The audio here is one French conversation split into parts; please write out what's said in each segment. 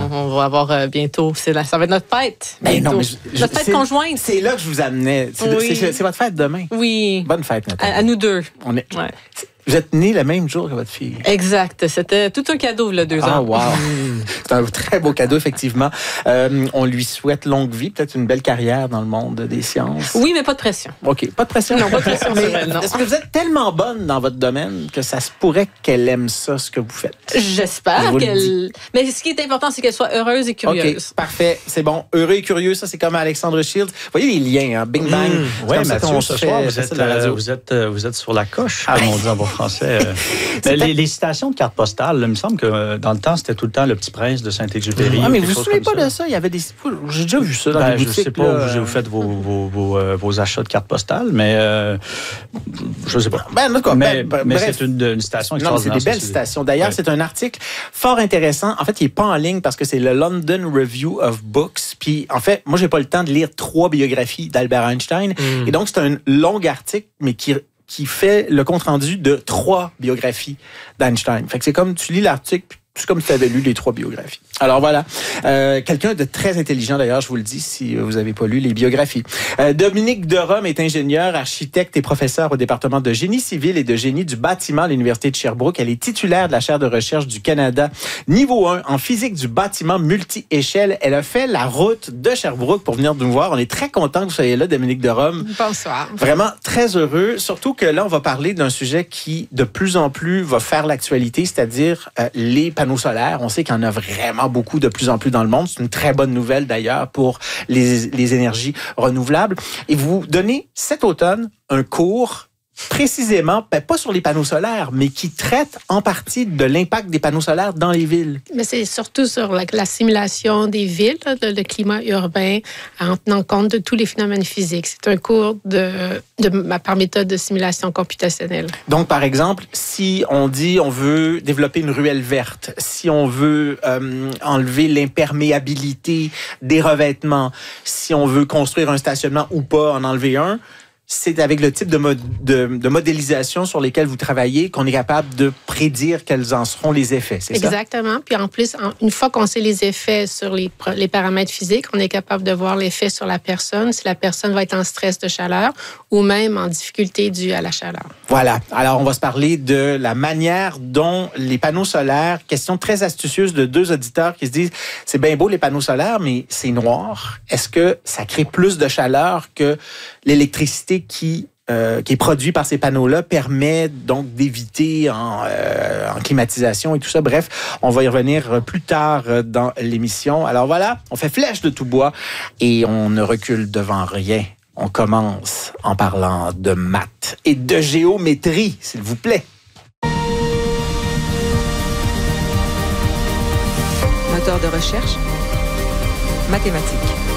on va avoir bientôt. Ça va être notre fête. Ben non, mais notre fête conjointe. C'est là que je vous amenais. C'est votre fête demain. Oui. Bonne fête, Nathalie. À nous deux. Ouais. Vous êtes nés le même jour que votre fille. Exact. C'était tout un cadeau, là, 2 ans. Ah, wow. C'est un très beau cadeau, effectivement. On lui souhaite longue vie, peut-être une belle carrière dans le monde des sciences. Oui, mais pas de pression. OK, pas de pression. Non, pas de pression sur elle, non. Est-ce que vous êtes tellement bonne dans votre domaine que ça se pourrait qu'elle aime ça, ce que vous faites? J'espère qu'elle... Mais ce qui est important, c'est qu'elle soit heureuse et curieuse. OK, parfait. C'est bon. Heureux et curieux, ça, c'est comme Alexandre Shields. Vous voyez les liens, hein? Bing, bang. Oui, Mathieu, ce soir, vous êtes sur la coche, comme on dit en bon français. Les citations de cartes postales, il me semble que dans le temps, c'était tout le temps le Petit Prince de Saint-Exupéry. Ah, mais vous ne vous souvenez pas de ça? Il y avait des... J'ai déjà vu ça dans les boutiques. Je ne sais pas où vous faites vos achats de cartes postales, mais je ne sais pas. Mais c'est une citation extraordinaire. Non, c'est des belles citations. D'ailleurs, c'est un article fort intéressant. En fait, il n'est pas en ligne parce que c'est le London Review of Books. Puis, en fait, moi, j'ai pas le temps de lire 3 biographies d'Albert Einstein. Et donc, c'est un long article, mais qui fait le compte-rendu de 3 biographies d'Einstein. Fait que c'est comme, tu lis l'article, puis c'est comme si tu avais lu les 3 biographies. Alors voilà, quelqu'un de très intelligent d'ailleurs, je vous le dis si vous n'avez pas lu les biographies. Dominique Derome est ingénieur, architecte et professeur au département de génie civil et de génie du bâtiment à l'Université de Sherbrooke. Elle est titulaire de la chaire de recherche du Canada niveau 1 en physique du bâtiment multi-échelle. Elle a fait la route de Sherbrooke pour venir nous voir. On est très content que vous soyez là, Dominique Derome. Bonsoir. Vraiment très heureux, surtout que là, on va parler d'un sujet qui, de plus en plus, va faire l'actualité, c'est-à-dire les panneaux solaires. On sait qu'il y en a vraiment beaucoup de plus en plus dans le monde. C'est une très bonne nouvelle d'ailleurs pour les énergies renouvelables. Et vous donnez cet automne un cours précisément, pas sur les panneaux solaires, mais qui traite en partie de l'impact des panneaux solaires dans les villes. Mais c'est surtout sur la simulation des villes, le climat urbain, en tenant compte de tous les phénomènes physiques. C'est un cours par méthode de simulation computationnelle. Donc, par exemple, si on dit on veut développer une ruelle verte, si on veut enlever l'imperméabilité des revêtements, si on veut construire un stationnement ou pas, en enlever un, c'est avec le type de modélisation sur lesquels vous travaillez qu'on est capable de prédire quels en seront les effets, c'est ça? Exactement. Puis en plus, une fois qu'on sait les effets sur les paramètres physiques, on est capable de voir l'effet sur la personne, si la personne va être en stress de chaleur ou même en difficulté due à la chaleur. Voilà. Alors, on va se parler de la manière dont les panneaux solaires, question très astucieuse de 2 auditeurs qui se disent, c'est bien beau les panneaux solaires, mais c'est noir. Est-ce que ça crée plus de chaleur que l'électricité qui est produit par ces panneaux-là permet donc d'éviter en climatisation et tout ça. Bref, on va y revenir plus tard dans l'émission. Alors voilà, on fait flèche de tout bois et on ne recule devant rien. On commence en parlant de maths et de géométrie, s'il vous plaît. Moteur de recherche, mathématiques.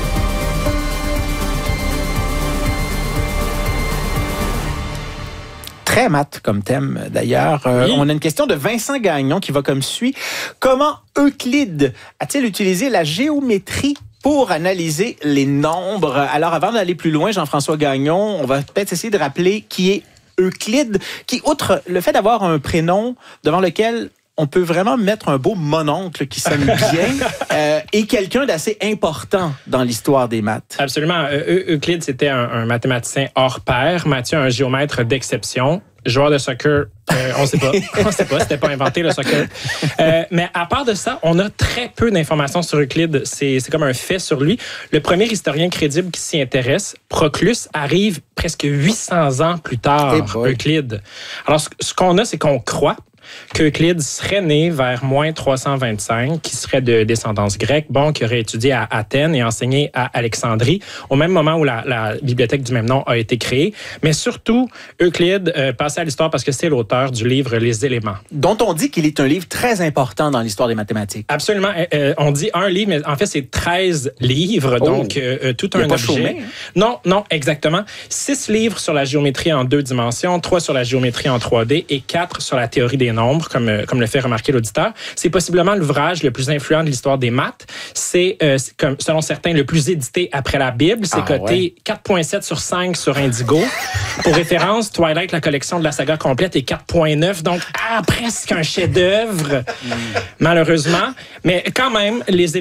Très maths comme thème, d'ailleurs. Oui. On a une question de Vincent Gagnon qui va comme suit. Comment Euclide a-t-il utilisé la géométrie pour analyser les nombres? Alors, avant d'aller plus loin, Jean-François Gagnon, on va peut-être essayer de rappeler qui est Euclide, qui, outre le fait d'avoir un prénom devant lequel on peut vraiment mettre un beau mononcle qui sonne bien et quelqu'un d'assez important dans l'histoire des maths. Absolument. Euclide, c'était un mathématicien hors pair. Mathieu, un géomètre d'exception. Joueur de soccer, on ne sait pas. On sait pas, c'était pas inventé le soccer. Mais à part de ça, on a très peu d'informations sur Euclide. C'est comme un fait sur lui. Le premier historien crédible qui s'y intéresse, Proclus, arrive presque 800 ans plus tard, Euclide. Alors, ce qu'on a, c'est qu'on croit qu'Euclide serait né vers moins 325, qui serait de descendance grecque, qui aurait étudié à Athènes et enseigné à Alexandrie, au même moment où la bibliothèque du même nom a été créée. Mais surtout, Euclide passait à l'histoire parce que c'est l'auteur du livre Les Éléments. Dont on dit qu'il est un livre très important dans l'histoire des mathématiques. Absolument. On dit un livre, mais en fait, c'est 13 livres, donc tout un objet. Chômé, hein? Non, exactement. 6 livres sur la géométrie en 2 dimensions, 3 sur la géométrie en 3D et 4 sur la théorie des nombres, comme le fait remarquer l'auditeur. C'est possiblement l'ouvrage le plus influent de l'histoire des maths. C'est comme, selon certains, le plus édité après la Bible. C'est coté 4,7 sur 5 sur Indigo. Pour référence, Twilight, la collection de la saga complète, est 4,9. Donc, presque un chef-d'œuvre, malheureusement. Mais quand même, les